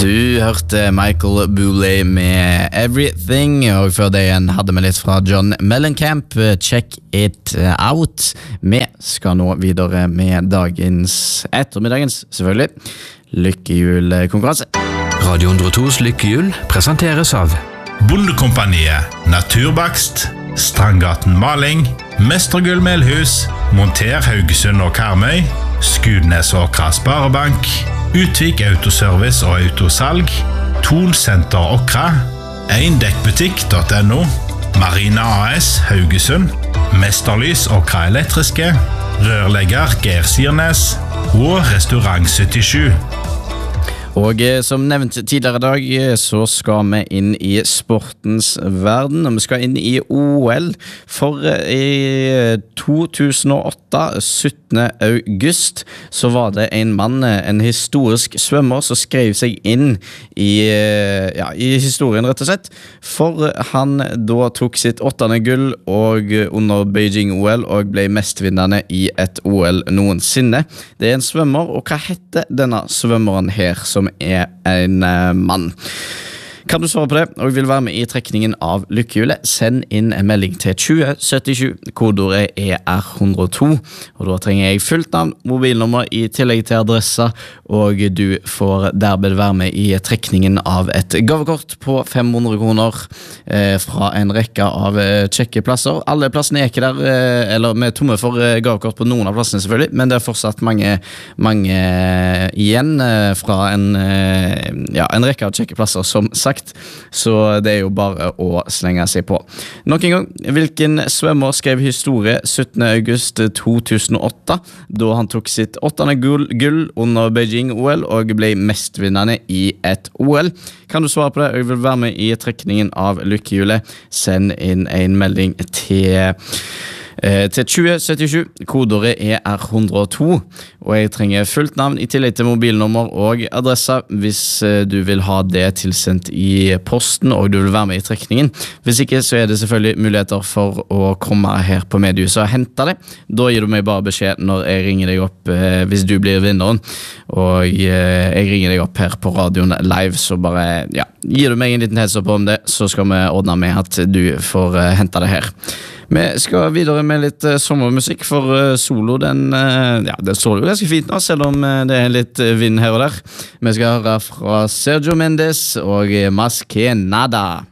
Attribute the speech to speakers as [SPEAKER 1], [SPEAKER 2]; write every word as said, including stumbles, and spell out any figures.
[SPEAKER 1] Du hørte Michael Bublé med Everything, og før det igjen hadde vi litt fra John Mellencamp, Check It Out. Vi skal nå videre med dagens, ettermiddagens selvfølgelig, lykkehjul-konkurranse.
[SPEAKER 2] Radio hundre og tos lykkehjul presenteres av
[SPEAKER 3] Bondekompaniet, Naturbakst, Strandgaten Maling, Mestergull Melhus, Monter Haugesund og Karmøy, Skudnes og Sparebank, Utvik Autoservice og Autosalg, Thon Center Okra, eindekkbutikk.no, Marina A S Haugesund, Mesterlys Okra Elektriske, Rørlegger Geir Sirnes og Restaurant syttisju.
[SPEAKER 1] Og eh, som nevnt tidligere i dag, eh, så skal vi inn i sportens verden, og vi skal inn i O L, for eh, i to tusen og åtte, syttende august, så var det en mann, en historisk svømmer, som skrev seg inn i, eh, ja, i historien rett og slett, for han da tok sitt åttende gull og under Beijing O L, og ble mestvinnende i et O L noensinne. Det er en svømmer, og hva heter denne svømmeren her, som er en uh, mann? Kan du svare på det, og vil være med i trekningen av lykkehjulet, send inn en melding til tjue syttisju, kodeordet er R hundre og to, og da trenger jeg fullt navn, mobilnummer i tillegg til adressa, og du får dermed være med i trekningen av et gavekort på fem hundre kroner eh, fra en rekke av eh, kjekke plasser. Alle plassene er ikke der, eh, eller vi er tomme for eh, gavekort på noen av plassene selvfølgelig, men det er fortsatt mange, mange eh, igjen eh, fra en, eh, ja, en rekke av kjekke plasser, som sagt. Så det er jo bare å slenge seg på. Nok en gang, hvilken svømmer skrev historie syttende august to tusen og åtte, da han tok sitt åttende gull, gull under Beijing O L og ble mestvinnende i et O L? Kan du svare på det? Jeg vil være med i trekningen av lykkehjulet. Send inn en melding til Eh, til tjue syttisju, kodeordet er R hundre og to, og jeg trenger fullt navn i tillegg til mobilnummer og adresse hvis eh, du vil ha det tilsendt i posten og du vil være med i trekningen. Hvis ikke så er det selvfølgelig muligheter for å komme her på mediehuset og hente det. Da gir du meg bare beskjed når jeg ringer deg opp eh, hvis du blir vinneren, og eh, jeg ringer deg opp her på radioen live, så bare, ja, gir du meg en liten heads up om det, så skal vi ordne med at du får eh, hente det her. Vi skal videre med litt uh, sommermusikk, for uh, solo, den, uh, ja, den står jo ganske fint nå, selv om uh, det er litt uh, vind her og der. Vi skal høre fra Sergio Mendes og Mas Que Nada.